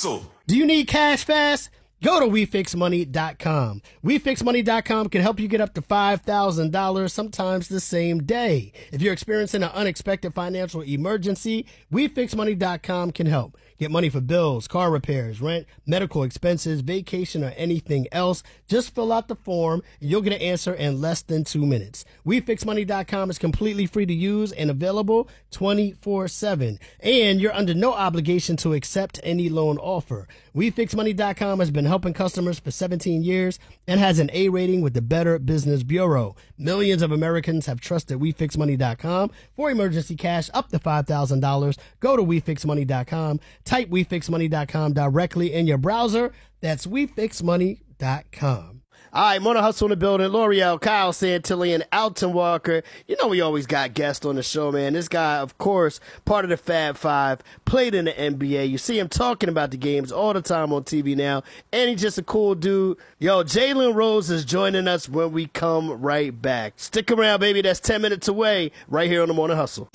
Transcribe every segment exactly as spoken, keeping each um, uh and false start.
Hustle. Do you need cash fast? Go to we fix money dot com. we fix money dot com can help you get up to five thousand dollars, sometimes the same day. If you're experiencing an unexpected financial emergency, we fix money dot com can help. Get money for bills, car repairs, rent, medical expenses, vacation, or anything else. Just fill out the form, and you'll get an answer in less than two minutes. we fix money dot com is completely free to use and available twenty-four seven. And you're under no obligation to accept any loan offer. we fix money dot com has been helping customers for seventeen years and has an A rating with the Better Business Bureau. Millions of Americans have trusted we fix money dot com for emergency cash up to five thousand dollars. Go to we fix money dot com. Type we fix money dot com directly in your browser. That's we fix money dot com. All right, Morning Hustle in the building. L'Oreal, Kyle Santillan, Alton Walker. You know we always got guests on the show, man. This guy, of course, part of the Fab Five, played in the N B A. You see him talking about the games all the time on T V now, and he's just a cool dude. Yo, Jalen Rose is joining us when we come right back. Stick around, baby. That's ten minutes away right here on the Morning Hustle.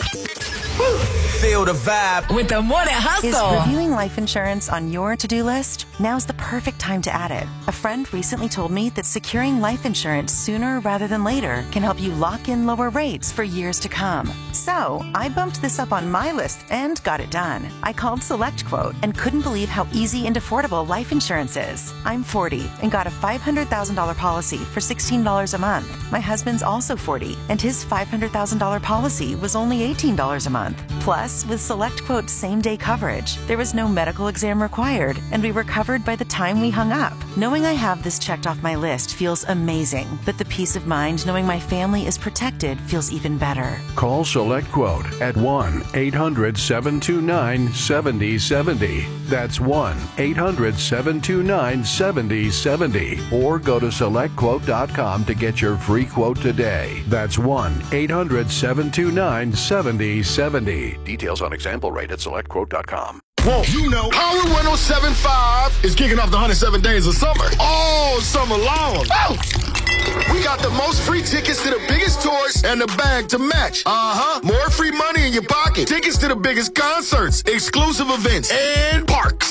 Feel the vibe with the Morning Hustle. Is reviewing life insurance on your to-do list? Now's the perfect time to add it. A friend recently told me that securing life insurance sooner rather than later can help you lock in lower rates for years to come. So I bumped this up on my list and got it done. I called SelectQuote and couldn't believe how easy and affordable life insurance is. I'm forty and got a five hundred thousand dollars policy for sixteen dollars a month. My husband's also forty and his five hundred thousand dollars policy was only eighteen dollars a month. Plus, with SelectQuote's same-day coverage, there was no medical exam required, and we were covered by the time we hung up. Knowing I have this checked off my list feels amazing, but the peace of mind knowing my family is protected feels even better. Call SelectQuote at one eight hundred seven two nine seven zero seven zero. That's one eight hundred seven two nine seven zero seven zero. Or go to select quote dot com to get your free quote today. That's one eight hundred seven two nine seven zero seven zero. Details on example rate at select quote dot com. Whoa, you know, Power one oh seven point five is kicking off the one hundred seven days of summer. All summer long. Woo! We got the most free tickets to the biggest tours and the bag to match. Uh-huh. More free money in your pocket. Tickets to the biggest concerts, exclusive events, and parks.